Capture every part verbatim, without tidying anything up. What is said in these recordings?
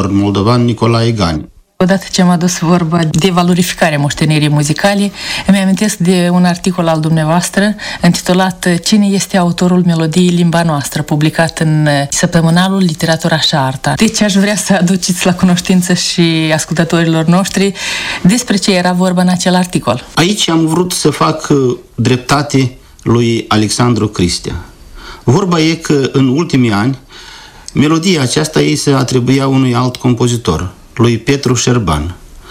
compozitor moldovan Nicolae Gani. Odată ce am adus vorba de valorificarea moștenirii muzicale, îmi amintesc de un articol al dumneavoastră intitulat Cine este autorul melodiei Limba Noastră, publicat în săptămânalul Literatura și Arta. Deci aș vrea să aduceți la cunoștință și ascultătorilor noștri despre ce era vorba în acel articol. Aici am vrut să fac dreptate lui Alexandru Cristea. Vorba e că în ultimii ani melodia aceasta ei se atribuia unui alt compozitor, lui Petru Șerban.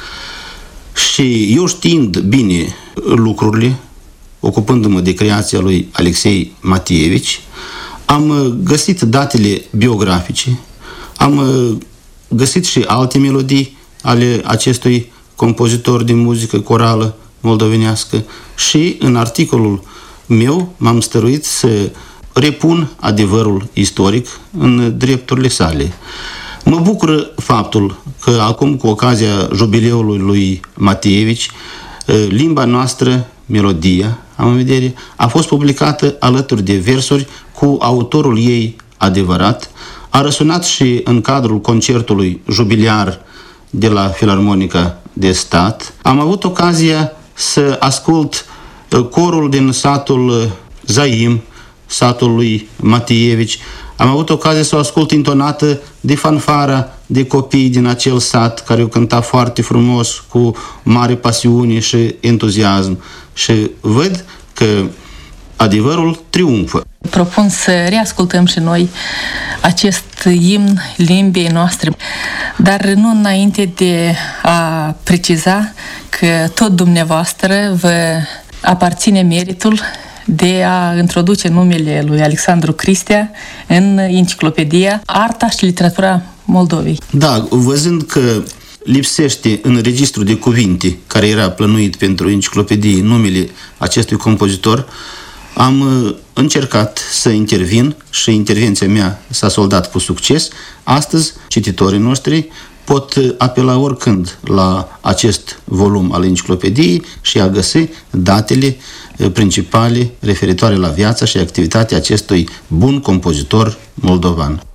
Și eu, știind bine lucrurile, ocupându-mă de creația lui Alexei Matievici, am găsit datele biografice, am găsit și alte melodii ale acestui compozitor de muzică corală moldovenească și în articolul meu m-am stăruit să repun adevărul istoric în drepturile sale. Mă bucură faptul că acum, cu ocazia jubileului lui Matievici, Limba Noastră, melodia, am în vedere, a fost publicată alături de versuri cu autorul ei adevărat, a răsunat și în cadrul concertului jubiliar de la Filarmonica de Stat. Am avut ocazia să ascult corul din satul Zaim, satul lui Matievici. Am avut ocazia să o ascult intonată de fanfara de copii din acel sat, care o cânta foarte frumos, cu mare pasiune și entuziasm. Și văd că adevărul triumfă. Propun să reascultăm și noi acest imn limbii noastre, dar nu înainte de a preciza că tot dumneavoastră vă aparține meritul de a introduce numele lui Alexandru Cristea în enciclopedia Arta și Literatura Moldovei. Da, văzând că lipsește în registru de cuvinte care era plănuit pentru enciclopedie numele acestui compozitor, am încercat să intervin și intervenția mea s-a soldat cu succes. Astăzi, cititorii noștri pot apela oricând la acest volum al enciclopediei și a găsi datele principale referitoare la viața și activitatea acestui bun compozitor moldovan.